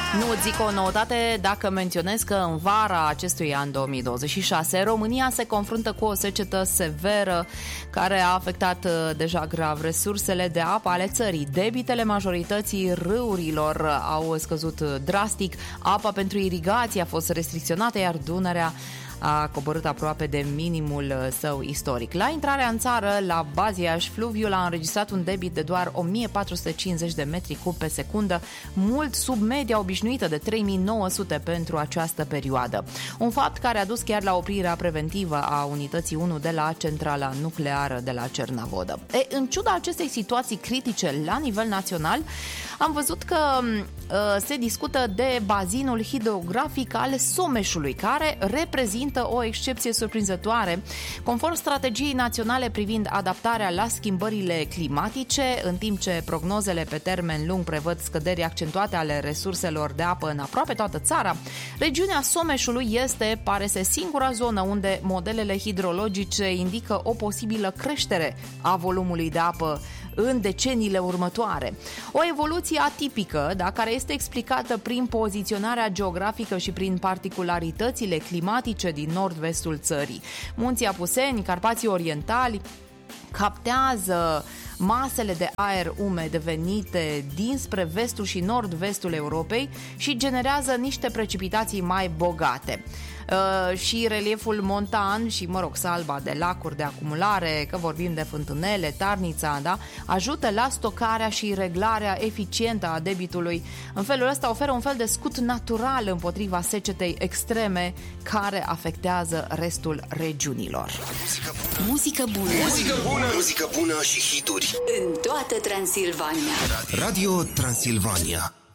Nu zic o noutate dacă menționez că în vara acestui an 2026 România se confruntă cu o secetă severă care a afectat deja grav resursele de apă ale țării. Debitele majorității râurilor au scăzut drastic, apa pentru irigație a fost restricționată, iar Dunărea a coborât aproape de minimul său istoric. La intrarea în țară, la Baziaș, fluviul a înregistrat un debit de doar 1450 de metri cub pe secundă, mult sub media obișnuită de 3900 pentru această perioadă. Un fapt care a dus chiar la oprirea preventivă a unității 1 de la centrala nucleară de la Cernavodă. În ciuda acestei situații critice la nivel național, am văzut că se discută de bazinul hidrografic al Someșului, care reprezintă o excepție surprinzătoare. Conform strategiei naționale privind adaptarea la schimbările climatice, în timp ce prognozele pe termen lung prevăd scăderi accentuate ale resurselor de apă în aproape toată țara, regiunea Someșului este, pare să, singura zonă unde modelele hidrologice indică o posibilă creștere a volumului de apă în deceniile următoare. O evoluție atipică, care este explicată prin poziționarea geografică și prin particularitățile climatice din nord-vestul țării. Munții Apuseni, Carpații Orientali captează masele de aer umed venite dinspre vestul și nord-vestul Europei și generează niște precipitații mai bogate. Și relieful montan și, salba de lacuri de acumulare, că vorbim de Fântânele, Tarnița, ajută la stocarea și reglarea eficientă a debitului. În felul ăsta oferă un fel de scut natural împotriva secetei extreme care afectează restul regiunilor. Muzică bună. Muzică bună. Muzică bună și hituri în toată Transilvania. Radio Transilvania.